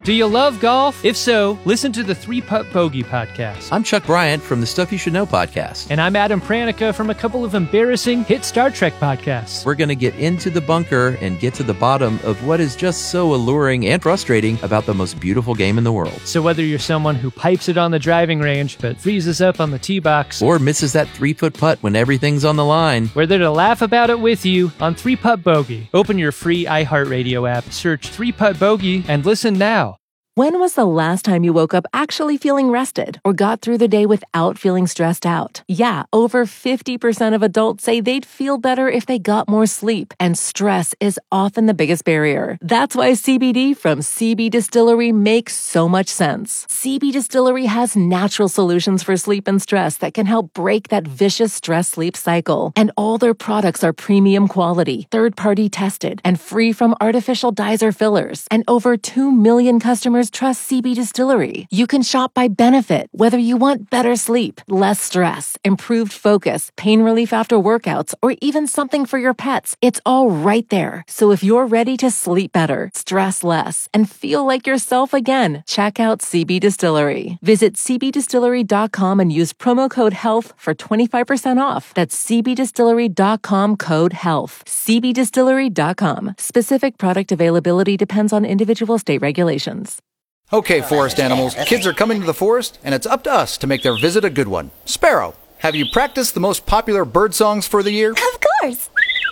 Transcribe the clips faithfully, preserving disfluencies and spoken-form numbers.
Do you love golf? If so, listen to the Three Putt Bogey podcast. I'm Chuck Bryant from the Stuff You Should Know podcast. And I'm Adam Pranica from a couple of embarrassing hit Star Trek podcasts. We're going to get into the bunker and get to the bottom of what is just so alluring and frustrating about the most beautiful game in the world. So whether you're someone who pipes it on the driving range but freezes up on the tee box, or misses that three-foot putt when everything's on the line, we're there to laugh about it with you on Three Putt Bogey. Open your free iHeartRadio app, search Three Putt Bogey, and listen now. When was the last time you woke up actually feeling rested or got through the day without feeling stressed out? Yeah, over fifty percent of adults say they'd feel better if they got more sleep, and stress is often the biggest barrier. That's why C B D from C B Distillery makes so much sense. C B Distillery has natural solutions for sleep and stress that can help break that vicious stress-sleep cycle. And all their products are premium quality, third-party tested, and free from artificial dyes or fillers. And over two million customers trust C B Distillery. You can shop by benefit, whether you want better sleep, less stress, improved focus, pain relief after workouts, or even something for your pets. It's all right there. So if you're ready to sleep better, stress less, and feel like yourself again, check out C B Distillery. Visit c b distillery dot com and use promo code HEALTH for twenty-five percent off. That's c b distillery dot com code HEALTH. c b distillery dot com. Specific product availability depends on individual state regulations. Okay, forest animals, kids are coming to the forest, and it's up to us to make their visit a good one. Sparrow, have you practiced the most popular bird songs for the year? Of course.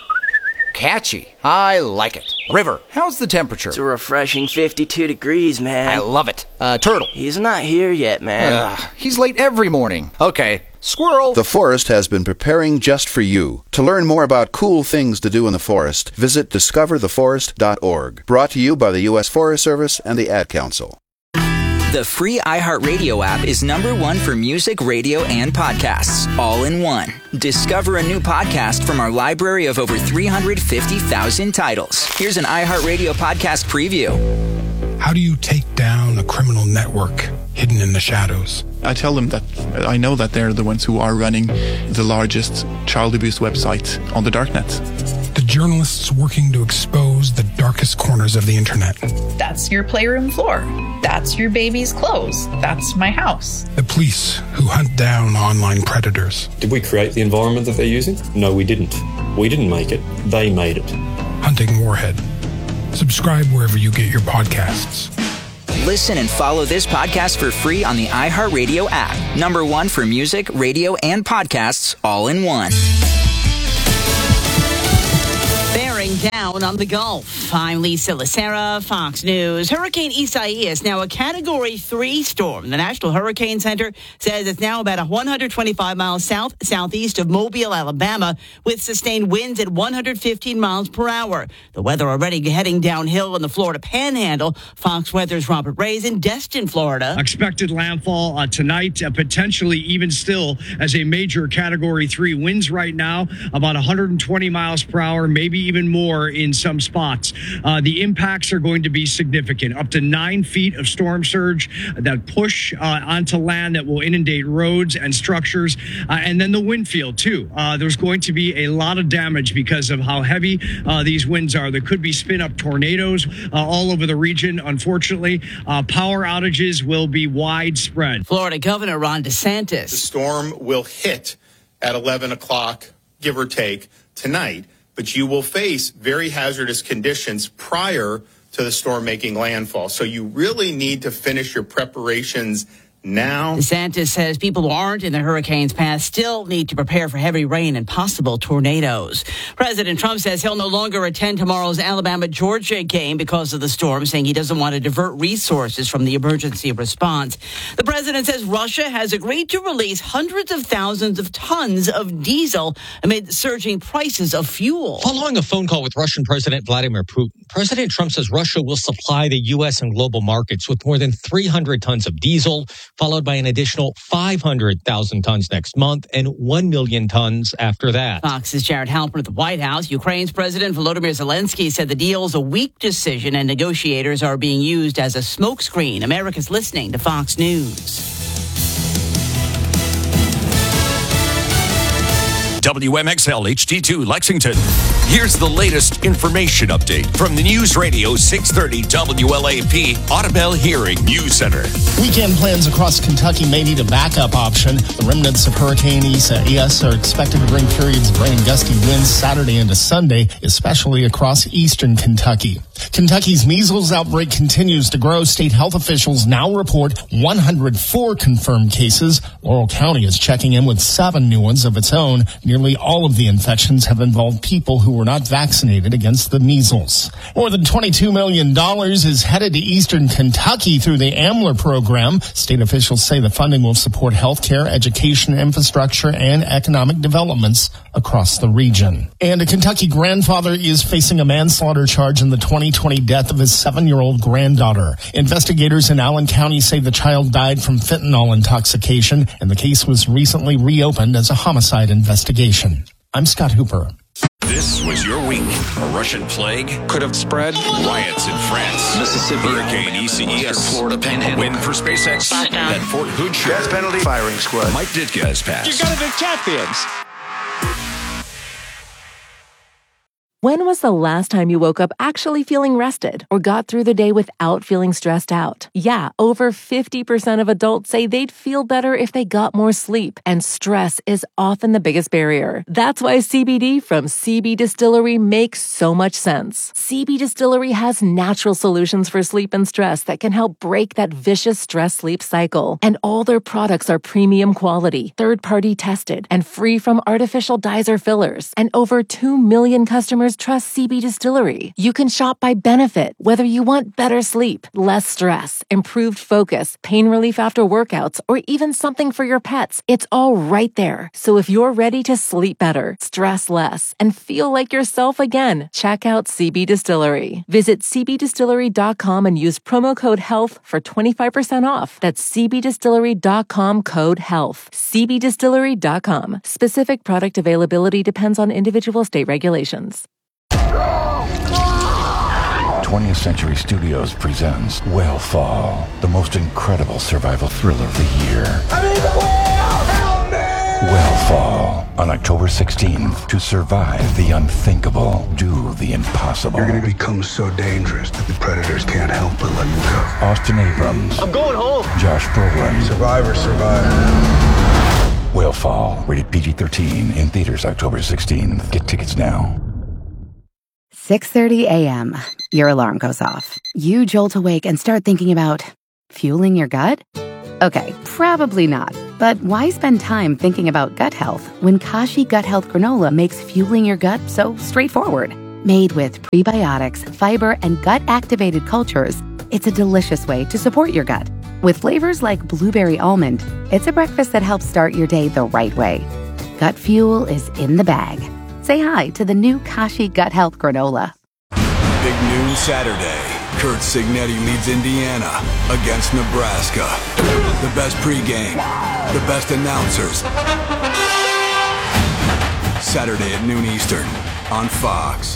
Catchy. I like it. River, how's the temperature? It's a refreshing fifty-two degrees, man. I love it. Uh, Turtle. He's not here yet, man. Ugh, he's late every morning. Okay. Squirrel. The forest has been preparing just for you. To learn more about cool things to do in the forest, visit discover the forest dot org. Brought to you by the U S Forest Service and the Ad Council. The free iHeartRadio app is number one for music, radio, and podcasts, all in one. Discover a new podcast from our library of over three hundred fifty thousand titles. Here's an iHeartRadio podcast preview. How do you take down a criminal network hidden in the shadows? I tell them that I know that they're the ones who are running the largest child abuse website on the darknet. The journalists working to expose the darkest corners of the internet. That's your playroom floor. That's your baby's clothes. That's my house. The police who hunt down online predators. Did we create the environment that they're using? No, we didn't. We didn't make it. They made it. Hunting Warhead. Subscribe wherever you get your podcasts. Listen and follow this podcast for free on the iHeartRadio app. Number one for music, radio, and podcasts, all in one. Bearing down on the Gulf. I'm Lisa Lacera, Fox News. Hurricane Isaias, now a Category three storm. The National Hurricane Center says it's now about one hundred twenty-five miles south, southeast of Mobile, Alabama, with sustained winds at one hundred fifteen miles per hour. The weather already heading downhill in the Florida Panhandle. Fox Weather's Robert Ray's in Destin, Florida. Expected landfall uh, tonight, uh, potentially even still as a major Category three. Winds right now about one hundred twenty miles per hour, maybe even more in some spots. Uh, the impacts are going to be significant. Up to nine feet of storm surge that push uh, onto land that will inundate roads and structures. Uh, and then the wind field, too. Uh, there's going to be a lot of damage because of how heavy uh, these winds are. There could be spin-up tornadoes uh, all over the region, unfortunately. Uh, power outages will be widespread. Florida Governor Ron DeSantis. The storm will hit at eleven o'clock, give or take, tonight. But you will face very hazardous conditions prior to the storm making landfall. So you really need to finish your preparations now. DeSantis says people who aren't in the hurricane's path still need to prepare for heavy rain and possible tornadoes. President Trump says he'll no longer attend tomorrow's Alabama-Georgia game because of the storm, saying he doesn't want to divert resources from the emergency response. The president says Russia has agreed to release hundreds of thousands of tons of diesel amid surging prices of fuel. Following a phone call with Russian President Vladimir Putin, President Trump says Russia will supply the U S and global markets with more than three hundred tons of diesel, followed by an additional five hundred thousand tons next month and one million tons after that. Fox's Jared Halpern at the White House. Ukraine's President Volodymyr Zelensky said the deal is a weak decision and negotiators are being used as a smokescreen. America's listening to Fox News. W M X L H D two Lexington. Here's the latest information update from the News Radio six thirty W L A P Audubell Hearing News Center. Weekend plans across Kentucky may need a backup option. The remnants of Hurricane Isaias are expected to bring periods of rain and gusty winds Saturday into Sunday, especially across eastern Kentucky. Kentucky's measles outbreak continues to grow. State health officials now report one hundred four confirmed cases. Laurel County is checking in with seven new ones of its own. Nearly all of the infections have involved people who were not vaccinated against the measles. More than twenty-two million dollars is headed to eastern Kentucky through the AMLR program. State officials say the funding will support healthcare, education, infrastructure, and economic developments across the region. And a Kentucky grandfather is facing a manslaughter charge in the twenty twenty death of his seven-year-old granddaughter. Investigators in Allen County say the child died from fentanyl intoxication, and the case was recently reopened as a homicide investigation. I'm Scott Hooper. This was your week. A Russian plague could have spread. Riots in France. Mississippi. Hurricane Isaias. Florida Panhandle. Win for SpaceX. That Fort Hood show. Death penalty firing squad. Mike Ditka has passed. You gotta be champions. When was the last time you woke up actually feeling rested or got through the day without feeling stressed out? Yeah, over fifty percent of adults say they'd feel better if they got more sleep, and stress is often the biggest barrier. That's why C B D from C B Distillery makes so much sense. C B Distillery has natural solutions for sleep and stress that can help break that vicious stress-sleep cycle. And all their products are premium quality, third-party tested, and free from artificial dyes or fillers. And over two million customers trust C B Distillery. You can shop by benefit, whether you want better sleep, less stress, improved focus, pain relief after workouts, or even something for your pets. It's all right there. So if you're ready to sleep better, stress less, and feel like yourself again, check out C B Distillery. Visit c b distillery dot com and use promo code HEALTH for twenty-five percent off. That's c b distillery dot com code HEALTH. c b distillery dot com. Specific product availability depends on individual state regulations. twentieth Century Studios presents Whale the most incredible survival thriller of the year. Whale on October sixteenth. To survive the unthinkable, do the impossible. You're going to become so dangerous that the predators can't help but let you go. Austin Abrams. I'm going home. Josh Brolin. Survivor, survivor. Whale rated P G thirteen in theaters October sixteenth. Get tickets now. six thirty a.m. Your alarm goes off. You jolt awake and start thinking about fueling your gut? Okay, probably not. But why spend time thinking about gut health when Kashi Gut Health Granola makes fueling your gut so straightforward? Made with prebiotics, fiber, and gut-activated cultures, it's a delicious way to support your gut. With flavors like blueberry almond, it's a breakfast that helps start your day the right way. Gut fuel is in the bag. Say hi to the new Kashi Gut Health Granola. Big noon Saturday. Kurt Signetti leads Indiana against Nebraska. The best pregame, the best announcers. Saturday at noon Eastern on Fox.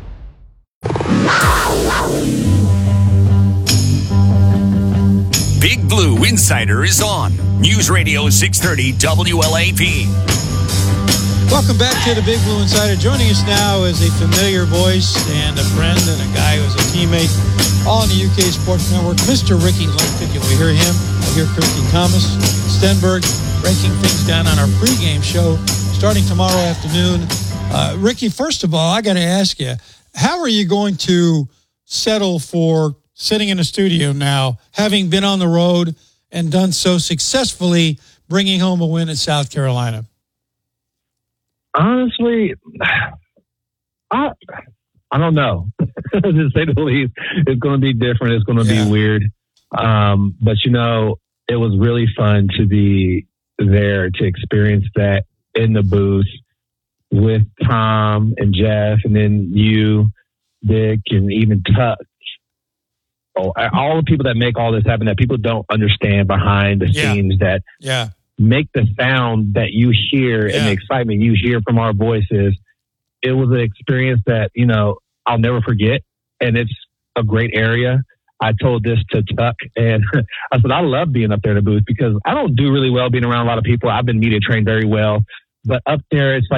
Big Blue Insider is on. News Radio six thirty W L A P. Welcome back to the Big Blue Insider. Joining us now is a familiar voice and a friend and a guy who's a teammate all on the U K Sports Network, Mister Ricky Lumpkin. You'll hear him. We'll hear Christy Thomas, Stenberg, breaking things down on our pregame show starting tomorrow afternoon. Uh, Ricky, first of all, I got to ask you, how are you going to settle for sitting in a studio now, having been on the road and done so successfully, bringing home a win at South Carolina? Honestly, I I don't know. To say the least, it's going to be different. It's going to yeah. be weird. Um, but, you know, it was really fun to be there to experience that in the booth with Tom and Jeff and then you, Dick, and even Tuck. Oh, all the people that make all this happen that people don't understand behind the yeah. scenes that yeah. make the sound that you hear yeah. and the excitement you hear from our voices. It was an experience that, you know, I'll never forget. And it's a great area. I told this to Tuck and I said, I love being up there in the booth because I don't do really well being around a lot of people. I've been media trained very well, but up there, it's like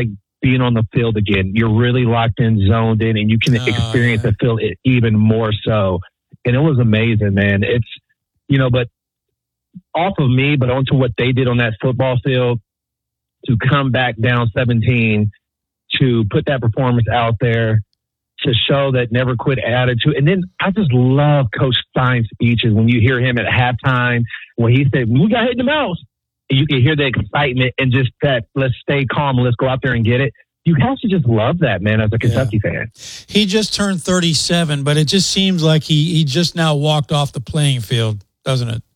being on the field again. You're really locked in, zoned in, and you can Oh, experience yeah. the field e- even more so. And it was amazing, man. It's, you know, but off of me, but onto what they did on that football field to come back down seventeen, to put that performance out there, to show that never quit attitude. And then I just love Coach Stein's speeches when you hear him at halftime, when he said, we got hit in the mouth. And you can hear the excitement and just that, let's stay calm and let's go out there and get it. You have to just love that, man, as a Kentucky fan. He just turned thirty-seven, but it just seems like he, he just now walked off the playing field, doesn't it?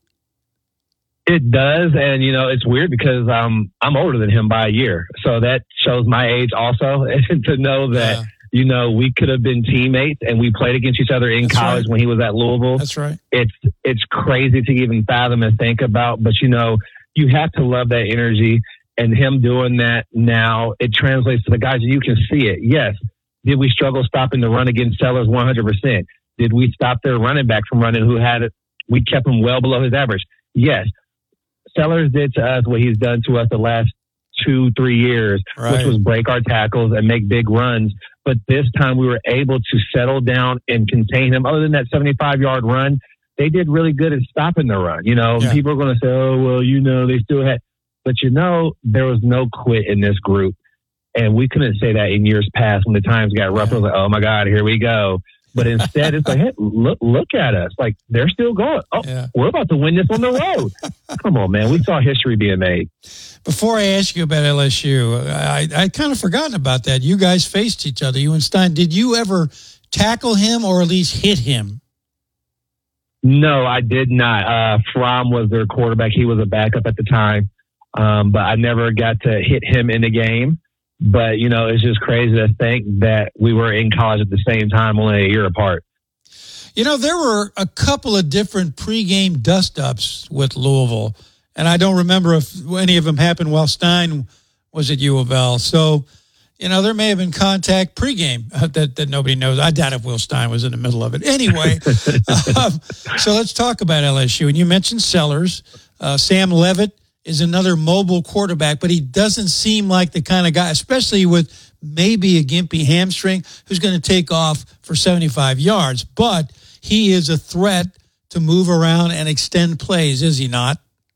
It does, and you know it's weird because um, I'm older than him by a year, so that shows my age also. And to know that Yeah. you know we could have been teammates and we played against each other in That's college right. when he was at Louisville. That's right. It's it's crazy to even fathom and think about, but you know you have to love that energy, and him doing that now it translates to the guys, and you can see it. Yes, did we struggle stopping the run against Sellers? one hundred percent. Did we stop their running back from running? Who had it? We kept him well below his average. Yes. Sellers did to us what he's done to us the last two, three years, Right. which was break our tackles and make big runs. But this time we were able to settle down and contain him. Other than that seventy-five-yard run, they did really good at stopping the run. You know, Yeah. people are going to say, oh, well, you know, they still had. But, you know, there was no quit in this group. And we couldn't say that in years past when the times got rough. Yeah. It was like, oh, my God, here we go. But instead, it's like, hey, look, look at us. Like, they're still going. Oh, Yeah. we're about to win this on the road. Come on, man. We saw history being made. Before I ask you about L S U, I I kind of forgotten about that. You guys faced each other, you and Stein. Did you ever tackle him or at least hit him? No, I did not. Uh, Fromm was their quarterback. He was a backup at the time. Um, but I never got to hit him in the game. But, you know, it's just crazy to think that we were in college at the same time, only a year apart. You know, there were a couple of different pregame dust-ups with Louisville, and I don't remember if any of them happened while Stein was at U of L. So, you know, there may have been contact pregame uh, that, that nobody knows. I doubt if Will Stein was in the middle of it. Anyway, um, so let's talk about L S U. And you mentioned Sellers. Uh, Sam Levitt is another mobile quarterback, but he doesn't seem like the kind of guy, especially with maybe a gimpy hamstring, who's going to take off for seventy-five yards. But he is a threat to move around and extend plays, is he not?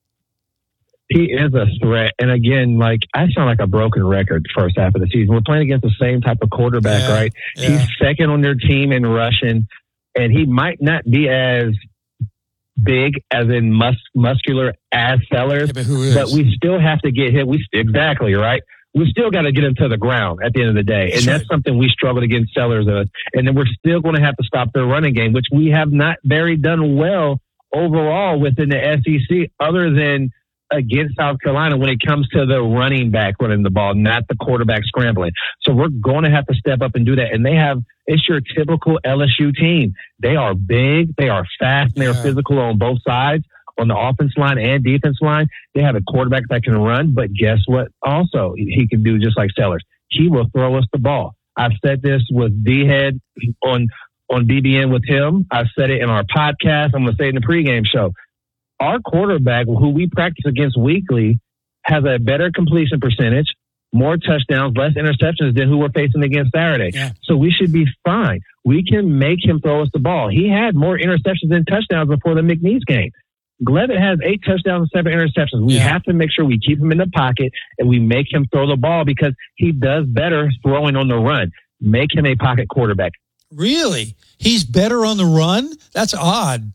He is a threat. And again, like, I sound like a broken record the first half of the season. We're playing against the same type of quarterback, Yeah, right? yeah. He's second on their team in rushing, and he might not be as big as in mus- muscular as Sellers, Yeah, but who is? but we still have to get hit. We exactly right. We still got to get him to the ground at the end of the day, That's and that's right. something we struggled against Sellers of. And then we're still going to have to stop their running game, which we have not very done well overall within the S E C, other than against South Carolina when it comes to the running back running the ball, not the quarterback scrambling. So we're going to have to step up and do that. And they have, it's your typical L S U team. They are big, they are fast, and they are Yeah. physical on both sides, on the offense line and defense line. They have a quarterback that can run, but guess what? Also, he can do just like Sellers. He will throw us the ball. I've said this with D-Head on, on B B N with him. I've said it in our podcast. I'm going to say it in the pregame show. Our quarterback, who we practice against weekly, has a better completion percentage, more touchdowns, less interceptions than who we're facing against Saturday. Yeah. So we should be fine. We can make him throw us the ball. He had more interceptions than touchdowns before the McNeese game. Levitt has eight touchdowns and seven interceptions. We Yeah. have to make sure we keep him in the pocket and we make him throw the ball because he does better throwing on the run. Make him a pocket quarterback. Really? He's better on the run? That's odd.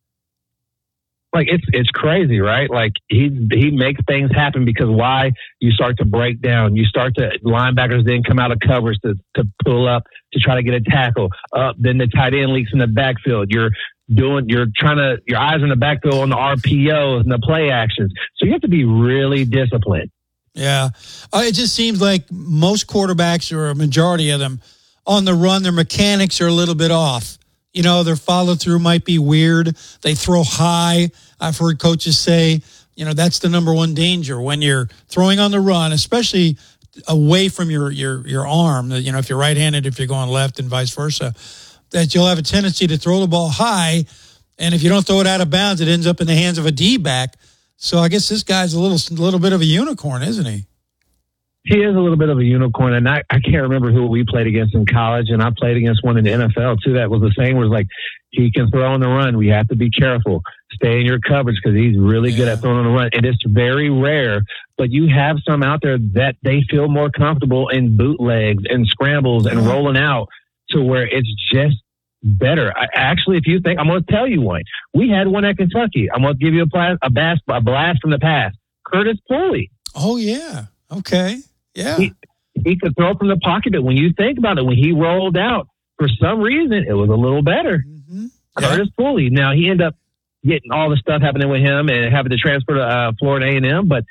Like it's it's crazy, right? Like he he makes things happen because why? You start to break down. You start to linebackers then come out of covers to to pull up to try to get a tackle. Uh, then the tight end leaks in the backfield. You're doing you're trying to your eyes in the backfield on the R P Os and the play actions. So you have to be really disciplined. Yeah. Uh, it just seems like most quarterbacks, or a majority of them, on the run, their mechanics are a little bit off. You know, their follow-through might be weird. They throw high. I've heard coaches say, you know, that's the number one danger when you're throwing on the run, especially away from your, your, your arm. You know, if you're right-handed, if you're going left and vice versa, that you'll have a tendency to throw the ball high. And if you don't throw it out of bounds, it ends up in the hands of a D-back. So I guess this guy's a little, little bit of a unicorn, isn't he? he is a little bit of a unicorn, and I, I can't remember who we played against in college, and I played against one in the N F L too. That was the same. Was like he can throw on the run. We have to be careful, stay in your coverage because he's really yeah. good at throwing on the run, and it's very rare. But you have some out there that they feel more comfortable in bootlegs and scrambles and rolling out to where it's just better. I, actually, if you think, I'm going to tell you one. We had one at Kentucky. I'm going to give you a blast, a blast, a blast from the past. Curtis Pulley. Oh yeah. Okay. Yeah. He, he could throw from the pocket, but when you think about it, when he rolled out, for some reason, it was a little better. Mm-hmm. Yeah. Curtis Pulley. Now, he ended up getting all the stuff happening with him and having to transfer to uh, Florida A and M, but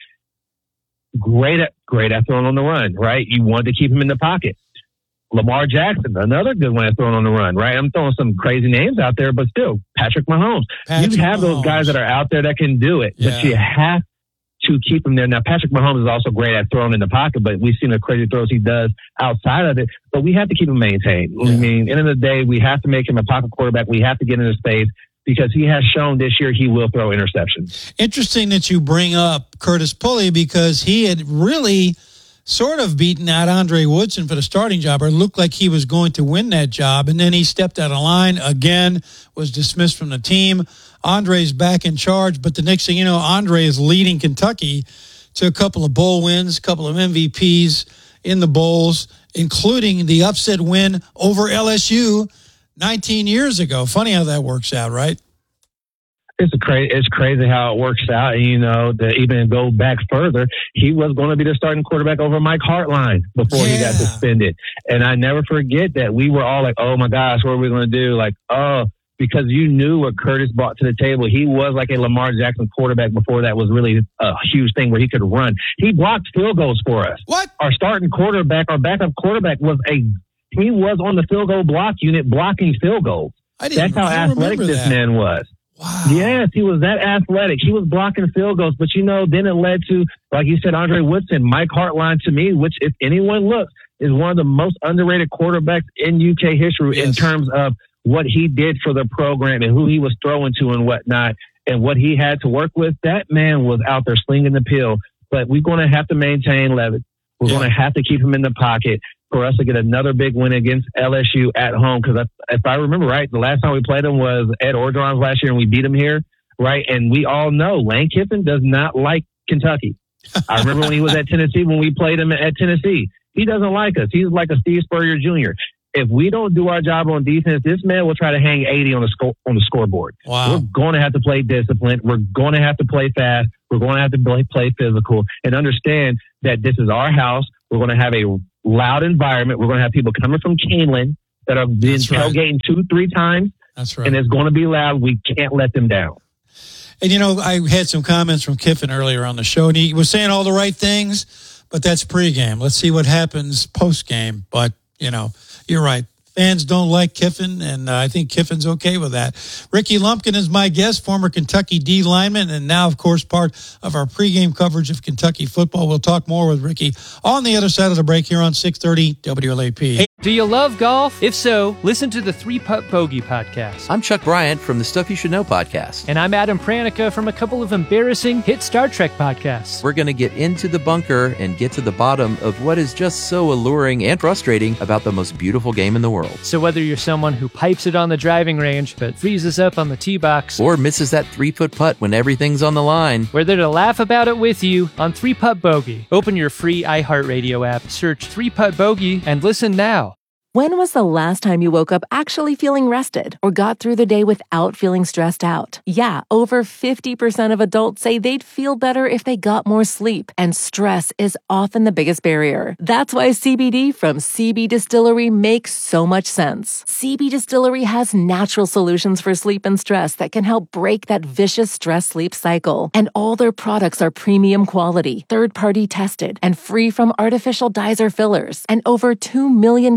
great at, great at throwing on the run, right? You wanted to keep him in the pocket. Lamar Jackson, another good one at throwing on the run, right? I'm throwing some crazy names out there, but still, Patrick Mahomes. Patrick you have Mahomes. Those guys that are out there that can do it, yeah. but you have to keep him there. Now, Patrick Mahomes is also great at throwing in the pocket, but we've seen the crazy throws he does outside of it. But we have to keep him maintained. Yeah. I mean, end of the day, we have to make him a pocket quarterback. We have to get into space because he has shown this year he will throw interceptions. Interesting that you bring up Curtis Pulley because he had really sort of beaten out Andre Woodson for the starting job, or looked like he was going to win that job, and then he stepped out of line again, was dismissed from the team. Andre's back in charge, but the next thing you know, Andre is leading Kentucky to a couple of bowl wins, a couple of M V Ps in the bowls, including the upset win over L S U nineteen years ago. Funny how that works out, right? It's a cra- It's crazy how it works out. And, you know, to even go back further, he was going to be the starting quarterback over Mike Hartline before yeah. he got suspended. And I never forget that we were all like, oh, my gosh, what are we going to do? Like, oh, because you knew what Curtis brought to the table. He was like a Lamar Jackson quarterback before that was really a huge thing where he could run. He blocked field goals for us. What? Our starting quarterback, our backup quarterback was a, he was on the field goal block unit blocking field goals. I didn't, That's how I athletic this that. man was. Wow. Yes, he was that athletic. He was blocking field goals. But, you know, then it led to, like you said, Andre Woodson, Mike Hartline to me, which if anyone looks, is one of the most underrated quarterbacks in U K history yes. in terms of what he did for the program and who he was throwing to and whatnot and what he had to work with. That man was out there slinging the pill. But we're going to have to maintain Levitt. We're yeah. going to have to keep him in the pocket for us to get another big win against L S U at home. Because if I remember right, the last time we played him was Ed Orgeron's last year, and we beat him here, right? And we all know Lane Kiffin does not like Kentucky. I remember when he was at Tennessee, when we played him at Tennessee. He doesn't like us. He's like a Steve Spurrier Junior If we don't do our job on defense, this man will try to hang eighty on the score on the scoreboard. Wow. We're going to have to play disciplined. We're going to have to play fast. We're going to have to play, play physical and understand that this is our house. We're going to have a loud environment. We're going to have people coming from Keeneland that have been That's tailgating right. two, three times. That's right. And it's going to be loud. We can't let them down. And, you know, I had some comments from Kiffin earlier on the show, and he was saying all the right things, but that's pregame. Let's see what happens postgame. But, you know, you're right. Fans don't like Kiffin, and uh, I think Kiffin's okay with that. Ricky Lumpkin is my guest, former Kentucky D lineman, and now, of course, part of our pregame coverage of Kentucky football. We'll talk more with Ricky on the other side of the break here on six thirty W L A P. Hey, do you love golf? If so, listen to the Three Putt Bogey podcast. I'm Chuck Bryant from the Stuff You Should Know podcast. And I'm Adam Pranica from a couple of embarrassing hit Star Trek podcasts. We're going to get into the bunker and get to the bottom of what is just so alluring and frustrating about the most beautiful game in the world. So whether you're someone who pipes it on the driving range but freezes up on the tee box, or misses that three-foot putt when everything's on the line, we're there to laugh about it with you on Three Putt Bogey. Open your free iHeartRadio app, search Three Putt Bogey, and listen now. When was the last time you woke up actually feeling rested or got through the day without feeling stressed out? Yeah, over fifty percent of adults say they'd feel better if they got more sleep, and stress is often the biggest barrier. That's why C B D from C B Distillery makes so much sense. C B Distillery has natural solutions for sleep and stress that can help break that vicious stress-sleep cycle. And all their products are premium quality, third-party tested, and free from artificial dyes or fillers. And over two million customers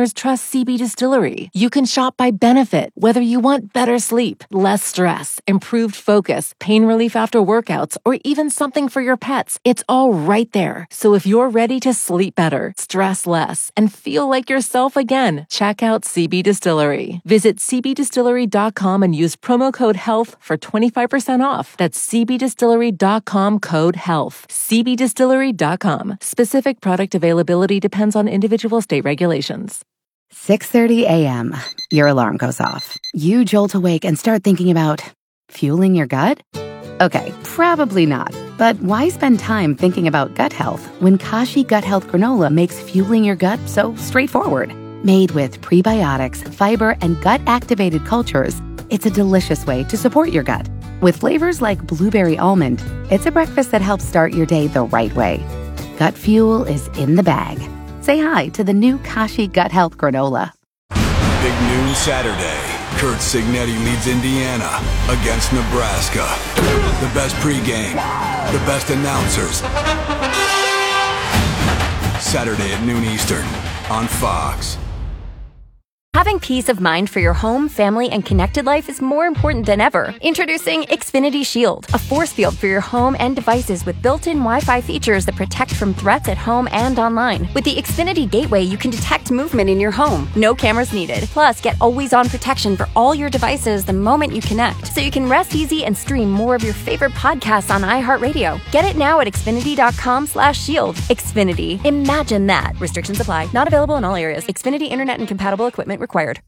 customers trust C B Distillery. You can shop by benefit, whether you want better sleep, less stress, improved focus, pain relief after workouts, or even something for your pets. It's all right there. So if you're ready to sleep better, stress less, and feel like yourself again, check out C B Distillery. Visit c b distillery dot com and use promo code HEALTH for twenty-five percent off. That's c b distillery dot com code HEALTH. c b distillery dot com. Specific product availability depends on individual state regulations. six thirty a.m. Your alarm goes off. You jolt awake and start thinking about fueling your gut? Okay, probably not. But why spend time thinking about gut health when Kashi Gut Health Granola makes fueling your gut so straightforward? Made with prebiotics, fiber, and gut-activated cultures, it's a delicious way to support your gut. With flavors like blueberry almond, it's a breakfast that helps start your day the right way. Gut fuel is in the bag. Say hi to the new Kashi Gut Health Granola. Big noon Saturday. Curt Cignetti leads Indiana against Nebraska. The best pregame, the best announcers. Saturday at noon Eastern on Fox. Having peace of mind for your home, family, and connected life is more important than ever. Introducing Xfinity Shield, a force field for your home and devices with built-in Wi-Fi features that protect from threats at home and online. With the Xfinity Gateway, you can detect movement in your home. No cameras needed. Plus, get always-on protection for all your devices the moment you connect, so you can rest easy and stream more of your favorite podcasts on iHeartRadio. Get it now at xfinity.com slash shield. Xfinity. Imagine that. Restrictions apply. Not available in all areas. Xfinity Internet and compatible equipment required.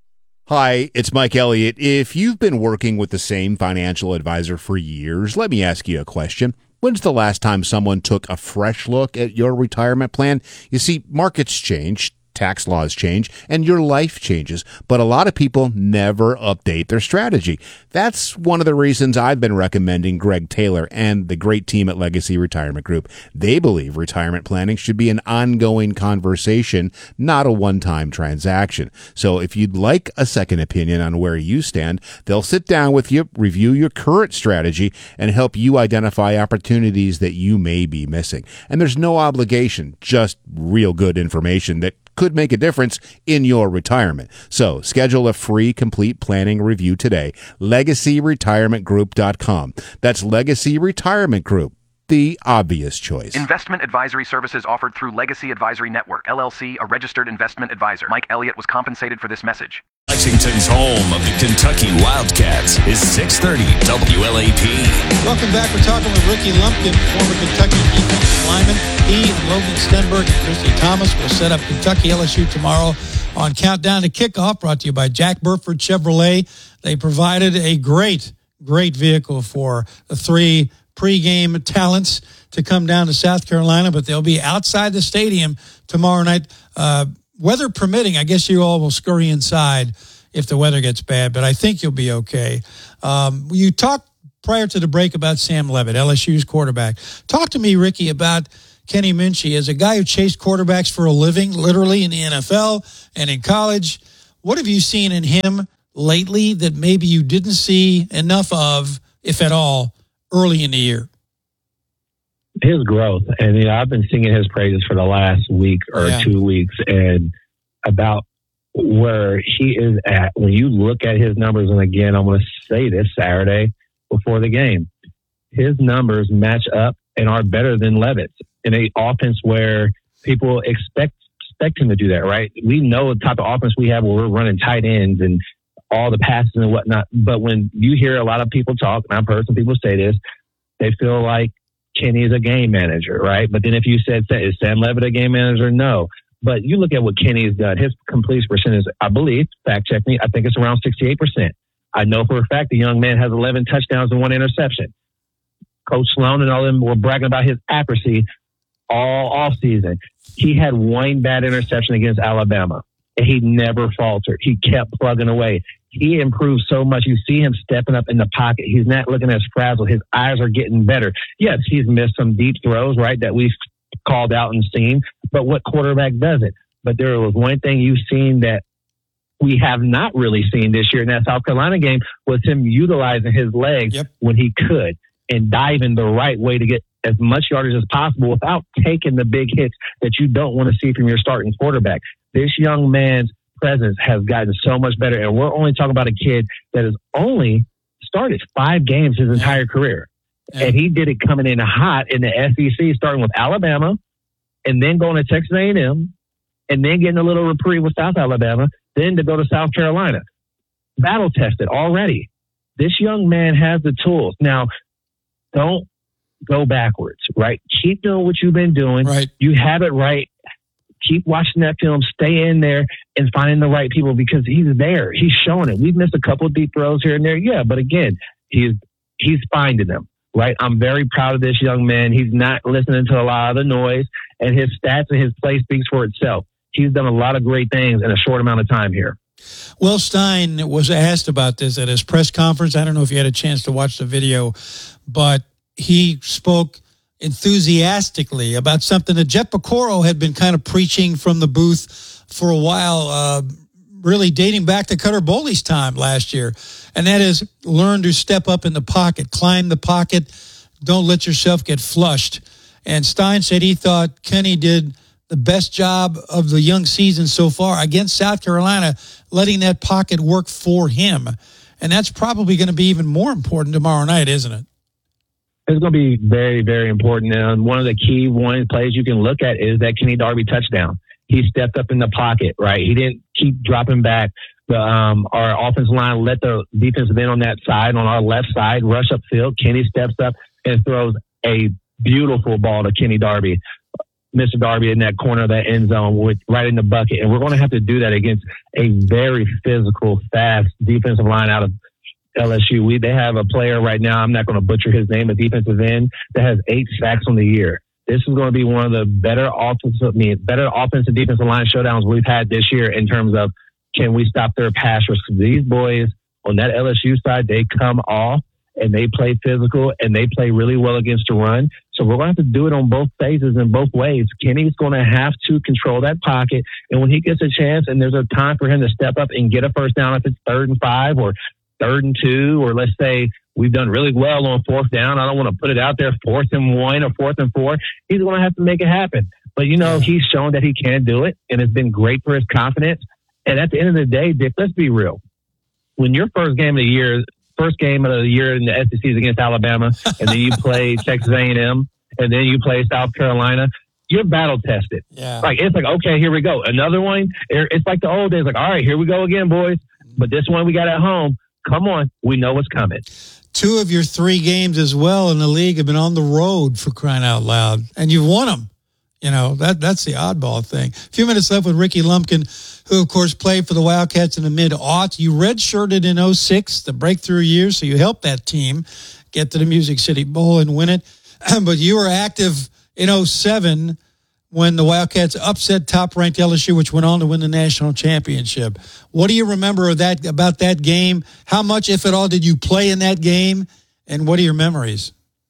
Hi, it's Mike Elliott. If you've been working with the same financial advisor for years, let me ask you a question. When's the last time someone took a fresh look at your retirement plan? You see, markets change, tax laws change, and your life changes, but a lot of people never update their strategy. That's one of the reasons I've been recommending Greg Taylor and the great team at Legacy Retirement Group. They believe retirement planning should be an ongoing conversation, not a one-time transaction. So if you'd like a second opinion on where you stand, they'll sit down with you, review your current strategy, and help you identify opportunities that you may be missing. And there's no obligation, just real good information that could make a difference in your retirement. So schedule a free complete planning review today. legacy retirement group dot com. That's Legacy Retirement Group, the obvious choice. Investment advisory services offered through Legacy Advisory Network, L L C, a registered investment advisor. Mike Elliott was compensated for this message. Lexington's home of the Kentucky Wildcats is six thirty W L A P. Welcome back. We're talking with Ricky Lumpkin, former Kentucky defensive lineman. He and Logan Stenberg and Christy Thomas will set up Kentucky L S U tomorrow on Countdown to Kickoff, brought to you by Jack Burford Chevrolet. They provided a great, great vehicle for the three pregame talents to come down to South Carolina, but they'll be outside the stadium tomorrow night. Uh, weather permitting, I guess you all will scurry inside if the weather gets bad, but I think you'll be okay. Um, you talked prior to the break about Sam Levitt, L S U's quarterback. Talk to me, Ricky, about Kenny Minchey as a guy who chased quarterbacks for a living, literally in the N F L and in college. What have you seen in him lately that maybe you didn't see enough of, if at all, early in the year? His growth. And, you know, I've been singing his praises for the last week or yeah. two weeks and about where he is at. When you look at his numbers, and again, I'm going to say this Saturday before the game, his numbers match up and are better than Levitt's in an offense where people expect expect him to do that, right? We know the type of offense we have where we're running tight ends and all the passes and whatnot. But when you hear a lot of people talk, and I've heard some people say this, they feel like Kenny is a game manager, right? But then if you said, is Sam Levitt a game manager? No. But you look at what Kenny's done. His completion percentage, I believe, fact check me, I think it's around sixty-eight percent. I know for a fact the young man has eleven touchdowns and one interception. Coach Sloan and all of them were bragging about his accuracy all off season. He had one bad interception against Alabama, and he never faltered. He kept plugging away. He improved so much. You see him stepping up in the pocket. He's not looking as frazzled. His eyes are getting better. Yes, he's missed some deep throws, right, that we've called out and seen, but what quarterback doesn't? But there was one thing you've seen that we have not really seen this year in that South Carolina game was him utilizing his legs yep. when he could and diving the right way to get as much yardage as possible without taking the big hits that you don't want to see from your starting quarterback. This young man's presence has gotten so much better, and we're only talking about a kid that has only started five games his entire career. Yeah. And he did it coming in hot in the S E C, starting with Alabama, and then going to Texas A and M, and then getting a little reprieve with South Alabama, then to go to South Carolina. Battle tested already. This young man has the tools. Now, don't go backwards, right? Keep doing what you've been doing. Right. You have it right. Keep watching that film. Stay in there and finding the right people because he's there. He's showing it. We've missed a couple of deep throws here and there. Yeah, but again, he's he's finding them, right? I'm very proud of this young man. He's not listening to a lot of the noise, and his stats and his play speaks for itself. He's done a lot of great things in a short amount of time here. Will Stein was asked about this at his press conference. I don't know if you had a chance to watch the video, but he spoke enthusiastically about something that Jeff Piecoro had been kind of preaching from the booth for a while, uh, really dating back to Cutter Boley's time last year. And that is learn to step up in the pocket, climb the pocket, don't let yourself get flushed. And Stein said he thought Kenny did the best job of the young season so far against South Carolina, letting that pocket work for him. And that's probably going to be even more important tomorrow night, isn't it? It's going to be very, very important. And one of the key one plays you can look at is that Kenny Darby touchdown. He stepped up in the pocket, right? He didn't keep dropping back. The um, our offensive line let the defensive end on that side, on our left side, rush upfield. Kenny steps up and throws a beautiful ball to Kenny Darby. Mister Darby in that corner of that end zone with right in the bucket. And we're going to have to do that against a very physical, fast defensive line out of L S U. We, they have a player right now, I'm not going to butcher his name, a defensive end that has eight sacks on the year. This is going to be one of the better offensive, I mean, better offensive defensive line showdowns we've had this year in terms of can we stop their pass rush? Because these boys on that L S U side, they come off and they play physical and they play really well against the run. So we're going to have to do it on both phases and both ways. Kenny's going to have to control that pocket. And when he gets a chance and there's a time for him to step up and get a first down, if it's third and five or third and two, or let's say we've done really well on fourth down. I don't want to put it out there, fourth and one or fourth and four. He's going to have to make it happen. But, you know, he's shown that he can do it, and it's been great for his confidence. And at the end of the day, Dick, let's be real. When your first game of the year, first game of the year in the S E C is against Alabama, and then you play Texas A and M, and then you play South Carolina, you're battle tested. Yeah. Like, it's like, okay, here we go. Another one. It's like the old days, like, all right, here we go again, boys. But this one we got at home. Come on, we know what's coming. Two of your three games as well in the league have been on the road, for crying out loud, and you've won them. You know, that that's the oddball thing. A few minutes left with Ricky Lumpkin, who, of course, played for the Wildcats in the mid-aughts. You redshirted in oh six, the breakthrough year, so you helped that team get to the Music City Bowl and win it. But you were active in oh seven when the Wildcats upset top-ranked L S U, which went on to win the national championship. What do you remember of that about that game? How much, if at all, did you play in that game? And what are your memories?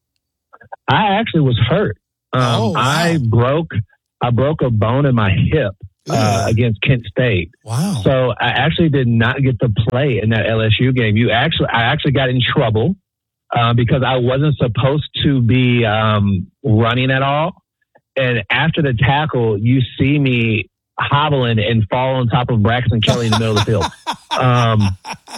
I actually was hurt. Um, oh, wow. I broke I broke a bone in my hip uh, against Kent State. Wow! So I actually did not get to play in that L S U game. You actually, I actually got in trouble uh, because I wasn't supposed to be um, running at all. And after the tackle, you see me hobbling and fall on top of Braxton Kelly in the middle of the field. Um,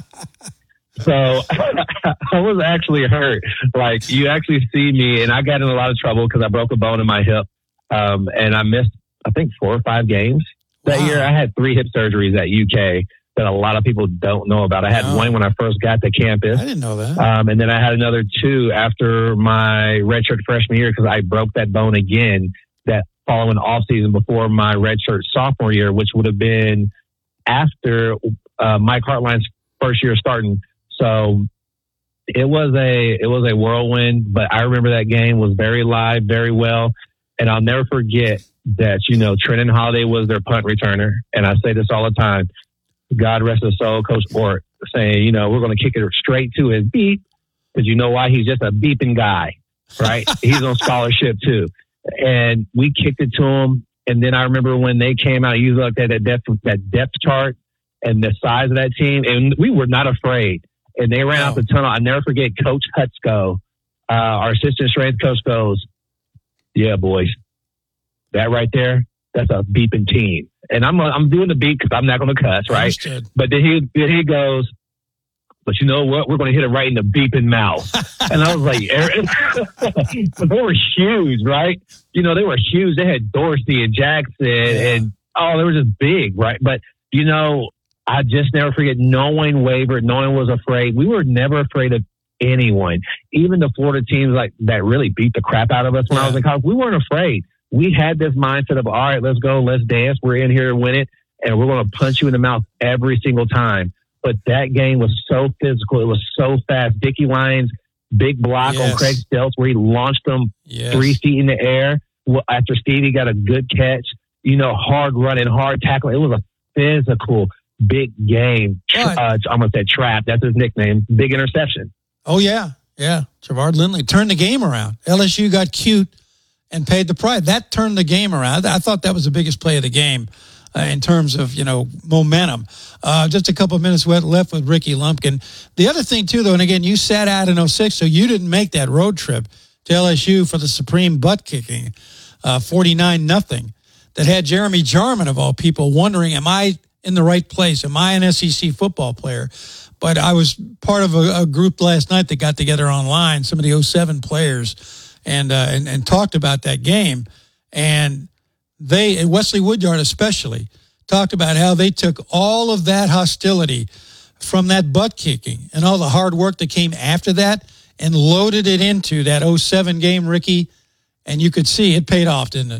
so I was actually hurt. Like, you actually see me, and I got in a lot of trouble because I broke a bone in my hip. Um, and I missed, I think, four or five games that wow. year. I had three hip surgeries at U K that a lot of people don't know about. I had no. one when I first got to campus. I didn't know that. Um, and then I had another two after my redshirt freshman year because I broke that bone again that following off season before my redshirt sophomore year, which would have been after uh, Mike Hartline's first year starting. So it was a it was a whirlwind, but I remember that game was very live, very well, and I'll never forget that, you know, Trenton Holiday was their punt returner, and I say this all the time. God rest his soul, Coach Ort, saying, you know, we're going to kick it straight to his beep, because you know why? He's just a beeping guy, right? He's on scholarship too. And we kicked it to him. And then I remember when they came out, you looked at that depth, that depth chart and the size of that team, and we were not afraid. And they ran wow. out the tunnel. I never forget Coach Hutsko, uh, our assistant strength coach, goes, yeah, boys, that right there, that's a beeping team. And I'm I'm doing the beat because I'm not going to cuss, right? Understood. But then he then he goes, but you know what? We're going to hit it right in the beeping mouth. And I was like, but they were huge, right? You know, they were huge. They had Dorsey and Jackson Yeah. and, oh, they were just big, right? But, you know, I just never forget, no one wavered. No one was afraid. We were never afraid of anyone. Even the Florida teams like that really beat the crap out of us when I was in college, we weren't afraid. We had this mindset of, all right, let's go, let's dance. We're in here to win it, and we're going to punch you in the mouth every single time. But that game was so physical. It was so fast. Dickie Lyons, big block Yes. on Craig Stelz where he launched them Yes. three feet in the air. Well, after Stevie got a good catch, you know, hard running, hard tackling. It was a physical, big game. Right. Uh, I'm going to say trap. That's his nickname. Big interception. Oh, yeah. Yeah. Trevard Lindley turned the game around. L S U got cute and paid the price. That turned the game around. I thought that was the biggest play of the game uh, in terms of, you know, momentum. Uh, just a couple of minutes left with Ricky Lumpkin. The other thing, too, though, and again, you sat out in oh six, so you didn't make that road trip to L S U for the supreme butt kicking, uh, forty-nine nothing, that had Jeremy Jarman, of all people, wondering, am I in the right place? Am I an S E C football player? But I was part of a, a group last night that got together online, some of the oh seven players, and, uh, and and talked about that game. And they, and Wesley Woodyard especially, talked about how they took all of that hostility from that butt kicking and all the hard work that came after that and loaded it into that oh seven game, Ricky. And you could see it paid off, didn't it?